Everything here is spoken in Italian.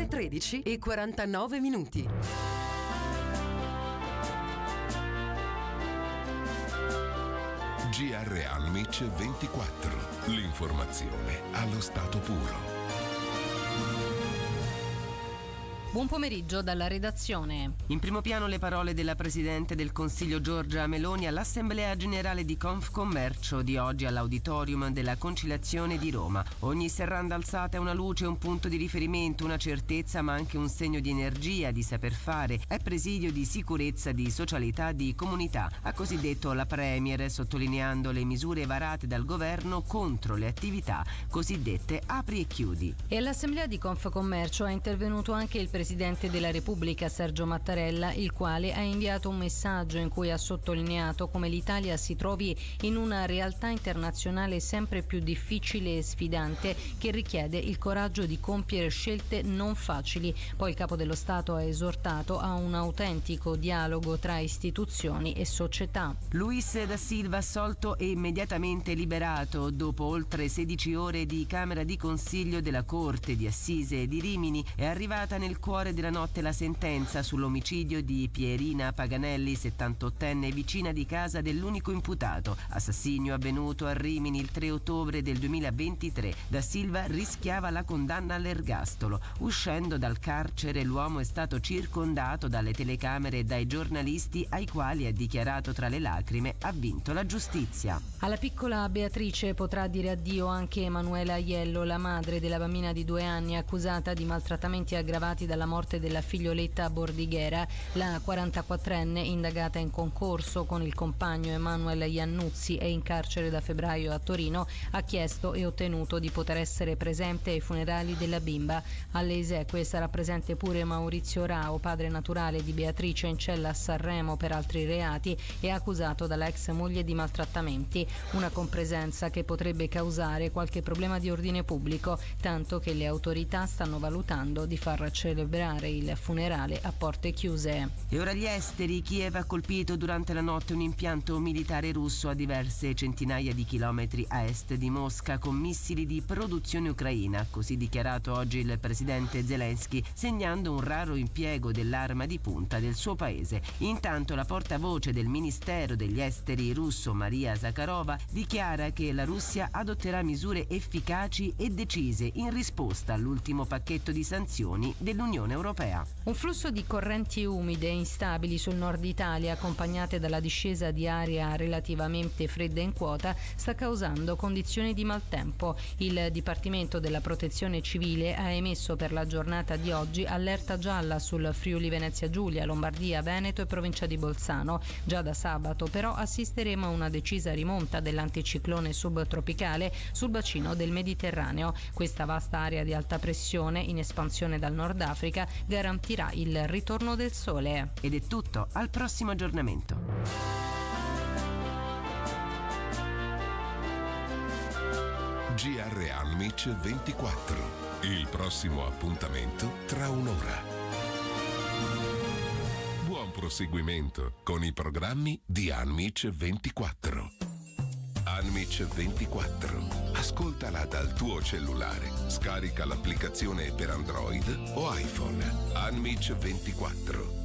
le 13:49. GR Anmic 24. L'informazione allo stato puro. Buon pomeriggio dalla redazione. In primo piano le parole della Presidente del Consiglio Giorgia Meloni all'Assemblea Generale di Confcommercio di oggi all'Auditorium della Conciliazione di Roma. Ogni serranda alzata è una luce, un punto di riferimento, una certezza, ma anche un segno di energia, di saper fare. È presidio di sicurezza, di socialità, di comunità. Ha così detto la Premier, sottolineando le misure varate dal governo contro le attività cosiddette apri e chiudi. E all'Assemblea di Confcommercio è intervenuto anche il Presidente della Repubblica Sergio Mattarella, il quale ha inviato un messaggio in cui ha sottolineato come l'Italia si trovi in una realtà internazionale sempre più difficile e sfidante che richiede il coraggio di compiere scelte non facili. Poi il Capo dello Stato ha esortato a un autentico dialogo tra istituzioni e società. Luis da Silva assolto e immediatamente liberato dopo oltre 16 ore di Camera di Consiglio della Corte di Assise di Rimini. È arrivata nel cuore della notte la sentenza sull'omicidio di Pierina Paganelli, 78enne, vicina di casa dell'unico imputato. Assassinio avvenuto a Rimini il 3 ottobre del 2023. Da Silva rischiava la condanna all'ergastolo. Uscendo dal carcere, l'uomo è stato circondato dalle telecamere e dai giornalisti, ai quali ha dichiarato tra le lacrime: ha vinto la giustizia. Alla piccola Beatrice potrà dire addio anche Emanuela Aiello, la madre della bambina di 2 anni accusata di maltrattamenti aggravati dalla morte della figlioletta a Bordighera. La 44enne, indagata in concorso con il compagno Emanuele Iannuzzi e in carcere da febbraio a Torino, ha chiesto e ottenuto di poter essere presente ai funerali della bimba. Alle esequie sarà presente pure Maurizio Rao, padre naturale di Beatrice, in cella a Sanremo per altri reati e accusato dalla ex moglie di maltrattamenti. Una compresenza che potrebbe causare qualche problema di ordine pubblico, tanto che le autorità stanno valutando di far celebrare il funerale a porte chiuse. E ora gli esteri. Kiev ha colpito durante la notte un impianto militare russo a diverse centinaia di chilometri a est di Mosca con missili di produzione ucraina, così dichiarato oggi il presidente Zelensky, segnando un raro impiego dell'arma di punta del suo paese. Intanto la portavoce del Ministero degli Esteri russo, Maria Zakharova, dichiara che la Russia adotterà misure efficaci e decise in risposta all'ultimo pacchetto di sanzioni dell'Unione Europea. Un flusso di correnti umide e instabili sul nord Italia, accompagnate dalla discesa di aria relativamente fredda in quota, sta causando condizioni di maltempo. Il Dipartimento della Protezione Civile ha emesso per la giornata di oggi allerta gialla sul Friuli Venezia Giulia, Lombardia, Veneto e provincia di Bolzano. Già da sabato però assisteremo a una decisa rimonta dell'anticiclone subtropicale sul bacino del Mediterraneo. Questa vasta area di alta pressione in espansione dal Nord Africa garantirà il ritorno del sole. Ed è tutto, al prossimo aggiornamento. GR Anmic 24. Il prossimo appuntamento tra un'ora. Buon proseguimento con i programmi di Anmic 24. Anmic 24. Ascoltala dal tuo cellulare. Scarica l'applicazione per Android o iPhone. Anmic 24.